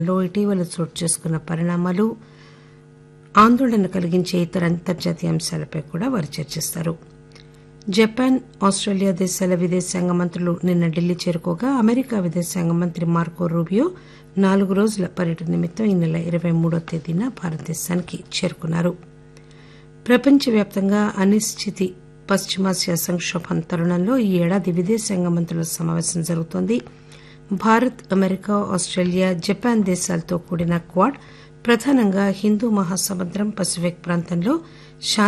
లో ఇటీవల చోటు చేసుకున్న పరిణామాలు, ఆందోళన కలిగించే ఇతర అంతర్జాతీయ అంశాలపై కూడా వారు చర్చిస్తారు. జపాన్, ఆస్టేలియా దేశాల విదేశాంగ మంత్రులు నిన్న ఢిల్లీ చేరుకోగా అమెరికా విదేశాంగ మంత్రి మార్కో రూబియో 4 రోజుల పర్యటన నిమిత్తం ఈ నెల 23వ తేదీన భారతదేశానికి చేరుకున్నారు. ప్రపంచవ్యాప్తంగా అనిశ్చితి, పశ్చిమాసియా సంక్షోభం తరుణంలో ఈ ఏడాది విదేశాంగ మంత్రుల సమావేశం జరుగుతోంది. భారత్, అమెరికా, ఆస్టేలియా, జపాన్ దేశాలతో కూడిన క్వాడ్ ప్రధానంగా హిందూ మహాసముద్రం, పసిఫిక్ ప్రాంతంలో